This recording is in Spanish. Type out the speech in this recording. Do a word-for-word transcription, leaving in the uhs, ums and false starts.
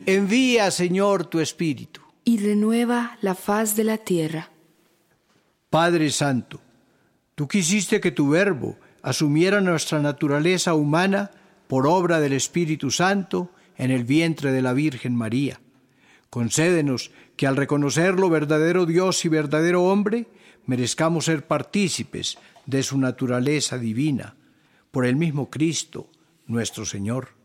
Envía, Señor, tu Espíritu. Y renueva la faz de la tierra. Padre Santo, tú quisiste que tu Verbo asumiera nuestra naturaleza humana por obra del Espíritu Santo en el vientre de la Virgen María. Concédenos que al reconocerlo verdadero Dios y verdadero hombre, merezcamos ser partícipes de su naturaleza divina, por el mismo Cristo, nuestro Señor.